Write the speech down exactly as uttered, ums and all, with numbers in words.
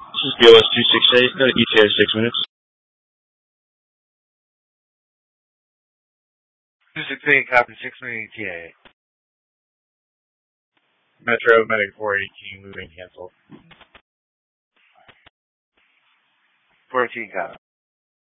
This is B O S two six eight, uh, E T A six minutes. two six eight, copy six minute E T A. Metro, Medic four eighteen, moving cancel. fourteen, copy.